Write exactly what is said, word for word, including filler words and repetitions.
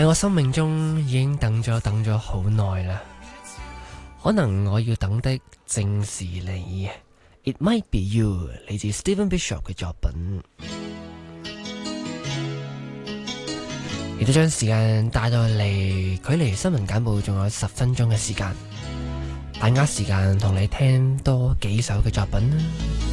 喺我生命中已經等咗等咗好耐啦，可能我要等的正是你。It might be you， 嚟自 Stephen Bishop 嘅作品，亦都將時間帶到嚟，距離新聞簡報仲有十分鐘嘅時間，把握時間同你聽多幾首嘅作品啦。